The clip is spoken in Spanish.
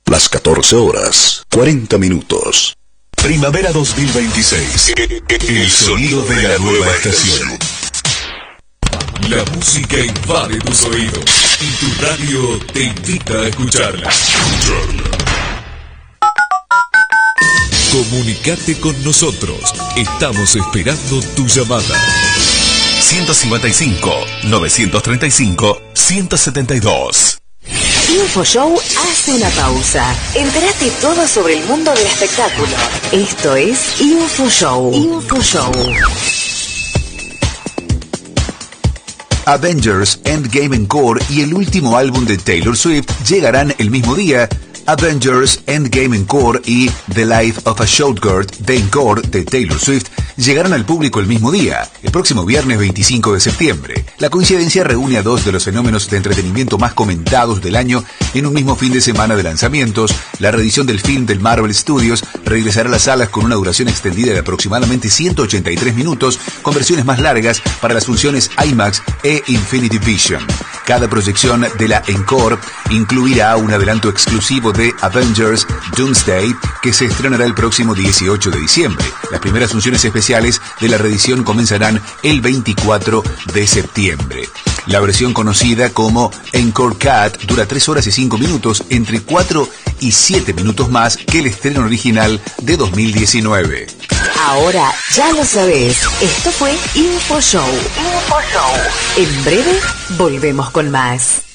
Las 14 horas, 40 minutos. Primavera 2026. El sonido de la nueva estación. La música invade tus oídos y tu radio te invita a escucharla. Comunicate con nosotros. Estamos esperando tu llamada. 155-935-172. InfoShow hace una pausa. Entérate todo sobre el mundo del espectáculo. Esto es InfoShow. InfoShow. Avengers, Endgame Encore y el último álbum de Taylor Swift llegarán el mismo día. Avengers, Endgame Encore y The Life of a Shotgirl, The Encore de Taylor Swift, llegarán al público el mismo día, el próximo viernes 25 de septiembre. La coincidencia reúne a dos de los fenómenos de entretenimiento más comentados del año en un mismo fin de semana de lanzamientos. La reedición del film del Marvel Studios regresará a las salas con una duración extendida de aproximadamente 183 minutos, con versiones más largas para las funciones IMAX e Infinity Vision. Cada proyección de la Encore incluirá un adelanto exclusivo de Avengers Doomsday, que se estrenará el próximo 18 de diciembre. Las primeras funciones especiales de la reedición comenzarán el 24 de septiembre. La versión conocida como Encore Cut dura 3 horas y 5 minutos, entre 4 y 7 minutos más que el estreno original de 2019. Ahora ya lo sabés. Esto fue InfoShow. InfoShow. En breve volvemos con más.